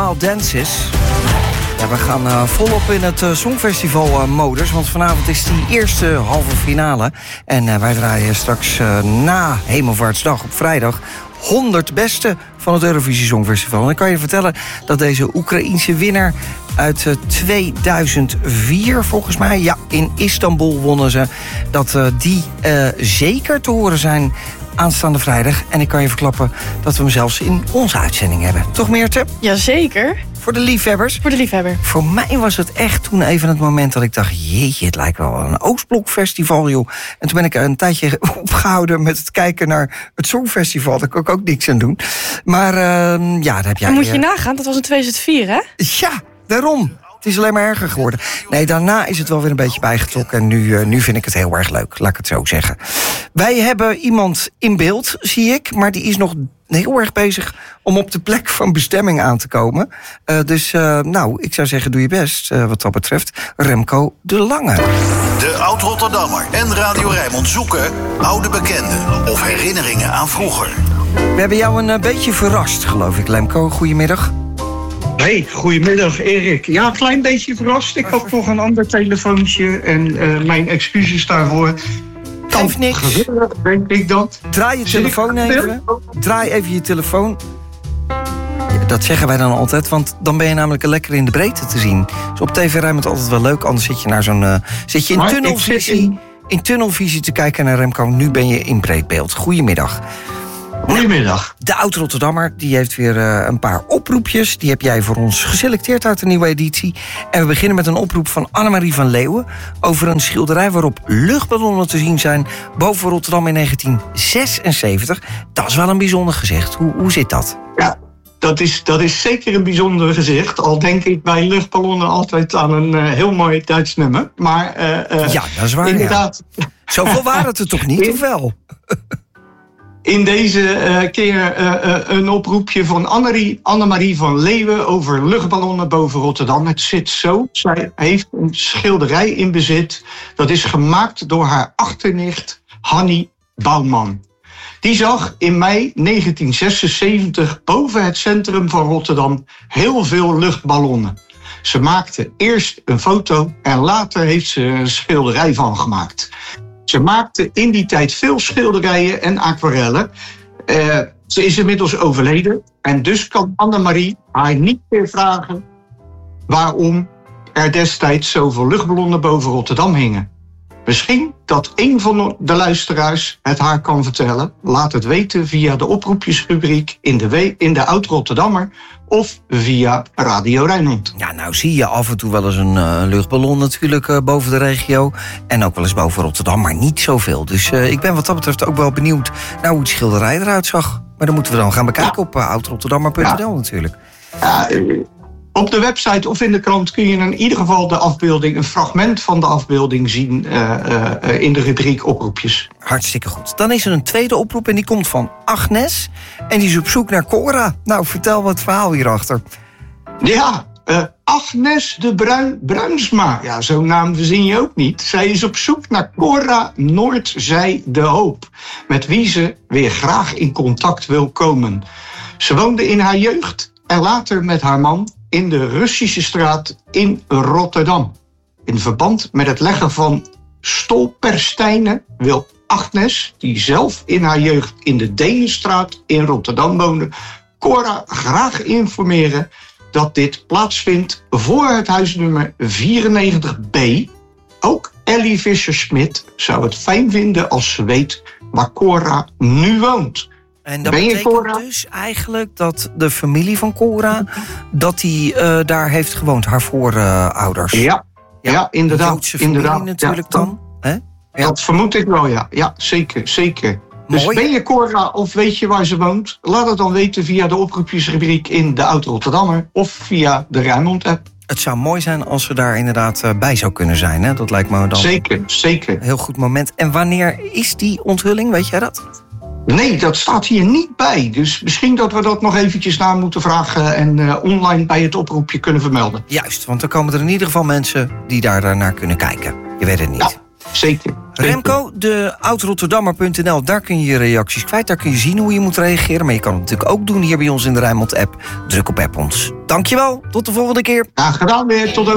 Wild Dances. Ja, we gaan volop in het Songfestival-modus, want vanavond is die eerste halve finale. En wij draaien straks na Hemelvaartsdag op vrijdag 100 beste van het Eurovisie Songfestival. En ik kan je vertellen dat deze Oekraïense winnaar uit 2004, volgens mij, ja, in Istanbul wonnen ze, dat die zeker te horen zijn aanstaande vrijdag. En ik kan je verklappen dat we hem zelfs in onze uitzending hebben. Toch, Meerte? Jazeker. Voor de liefhebbers? Voor de liefhebber. Voor mij was het echt toen even het moment dat ik dacht, jeetje, het lijkt wel een Oostblokfestival, joh. En toen ben ik een tijdje opgehouden met het kijken naar het Songfestival. Daar kon ik ook niks aan doen. Maar ja, daar heb jij... Dan moet je nagaan, dat was in 2004, hè? Ja, daarom. Het is alleen maar erger geworden. Nee, daarna is het wel weer een beetje bijgetrokken. En nu vind ik het heel erg leuk, laat ik het zo zeggen. Wij hebben iemand in beeld, zie ik. Maar die is nog heel erg bezig om op de plek van bestemming aan te komen. Dus ik zou zeggen, doe je best wat dat betreft. Remco de Lange. De Oud-Rotterdammer en Radio Rijnmond zoeken oude bekenden of herinneringen aan vroeger. We hebben jou een beetje verrast, geloof ik, Remco. Goedemiddag. Hey, goedemiddag Erik. Ja, een klein beetje verrast. Ik had nog een ander telefoontje en mijn excuses daarvoor. Geeft niks. Gebeuren, denk ik dat. Draai je telefoon even. Draai even je telefoon. Ja, dat zeggen wij dan altijd, want dan ben je namelijk lekker in de breedte te zien. Dus op TV Rijnmond altijd wel leuk, anders zit je naar zit je in tunnelvisie. In tunnelvisie te kijken naar Remco. Nu ben je in breedbeeld. Goedemiddag. Goedemiddag. De Oud-Rotterdammer die heeft weer een paar oproepjes. Die heb jij voor ons geselecteerd uit de nieuwe editie. En we beginnen met een oproep van Annemarie van Leeuwen over een schilderij waarop luchtballonnen te zien zijn boven Rotterdam in 1976. Dat is wel een bijzonder gezicht. Hoe zit dat? Ja, dat is zeker een bijzonder gezicht. Al denk ik bij luchtballonnen altijd aan een heel mooi Duits nummer. Maar ja, dat is waar. inderdaad. Ja. Zoveel waren het er toch niet, of wel? In deze keer een oproepje van Annemarie van Leeuwen over luchtballonnen boven Rotterdam. Het zit zo. Zij heeft een schilderij in bezit. Dat is gemaakt door haar achternicht Hannie Bouwman. Die zag in mei 1976 boven het centrum van Rotterdam heel veel luchtballonnen. Ze maakte eerst een foto en later heeft ze een schilderij van gemaakt. Ze maakte in die tijd veel schilderijen en aquarellen. Ze is inmiddels overleden. En dus kan Annemarie haar niet meer vragen waarom er destijds zoveel luchtballonnen boven Rotterdam hingen. Misschien dat een van de luisteraars het haar kan vertellen. Laat het weten via de oproepjesrubriek in de Oud-Rotterdammer of via Radio Rijnmond. Ja, nou zie je af en toe wel eens een luchtballon natuurlijk boven de regio. En ook wel eens boven Rotterdam, maar niet zoveel. Dus ik ben wat dat betreft ook wel benieuwd naar hoe het schilderij eruit zag. Maar dan moeten we dan gaan bekijken op oudrotterdammer.nl natuurlijk. Op de website of in de krant kun je in ieder geval de afbeelding, een fragment van de afbeelding zien in de rubriek oproepjes. Hartstikke goed. Dan is er een tweede oproep en die komt van Agnes. En die is op zoek naar Cora. Nou, vertel wat verhaal hierachter. Ja, Agnes de Bruinsma. Ja, zo'n naam verzin je ook niet. Zij is op zoek naar Cora Noordzij de Hoop, met wie ze weer graag in contact wil komen. Ze woonde in haar jeugd en later met haar man in de Russische straat in Rotterdam. In verband met het leggen van stolpersteinen wil Agnes, die zelf in haar jeugd in de Denenstraat in Rotterdam woonde, Cora graag informeren dat dit plaatsvindt voor het huisnummer 94B. Ook Ellie Visser-Smit zou het fijn vinden als ze weet waar Cora nu woont. En dat betekent dus eigenlijk dat de familie van Cora, dat die daar heeft gewoond, haar voorouders. Ja, inderdaad. De Joodse familie natuurlijk dan. Hè? Ja. Dat vermoed ik wel, ja. Ja, zeker. Dus mooi. Ben je Cora of weet je waar ze woont? Laat het dan weten via de oproepjesrubriek in de Oud-Rotterdammer of via de Rijnmond-app. Het zou mooi zijn als ze daar inderdaad bij zou kunnen zijn. Hè? Dat lijkt me dan Zeker. een heel goed moment. En wanneer is die onthulling, weet jij dat? Nee, dat staat hier niet bij. Dus misschien dat we dat nog eventjes na moeten vragen en online bij het oproepje kunnen vermelden. Juist, want dan komen er in ieder geval mensen die daar naar kunnen kijken. Je weet het niet. Zeker. Remco, de oudrotterdammer.nl, daar kun je je reacties kwijt. Daar kun je zien hoe je moet reageren. Maar je kan het natuurlijk ook doen hier bij ons in de Rijnmond-app. Druk op app ons. Dankjewel, tot de volgende keer. Graag gedaan weer, tot over.